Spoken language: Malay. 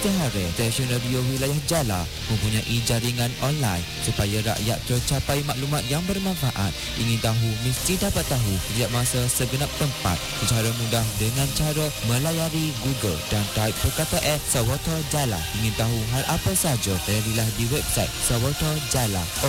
Isytihara stesen radio wilayah Jala mempunyai jaringan online supaya rakyat tercapai maklumat yang bermanfaat. Ingin tahu, mesti dapat tahu setiap masa segenap tempat secara mudah dengan cara melayari Google dan type perkataan Sawata Jala. Ingin tahu hal apa saja, layarilah di website Sawata Jala.